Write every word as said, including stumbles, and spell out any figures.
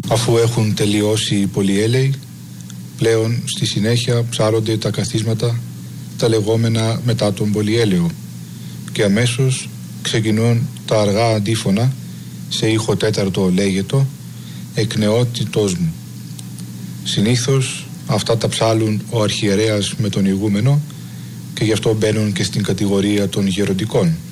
Αφού έχουν τελειώσει οι πολυέλαιοι, πλέον στη συνέχεια ψάρονται τα καθίσματα, τα λεγόμενα μετά τον πολυέλαιο, και αμέσως ξεκινούν τα αργά αντίφωνα σε ήχο τέταρτο λέγετο «Εκ νεότητός μου». Συνήθως αυτά τα ψάλουν ο αρχιερέας με τον ηγούμενο και γι' αυτό μπαίνουν και στην κατηγορία των γεροντικών.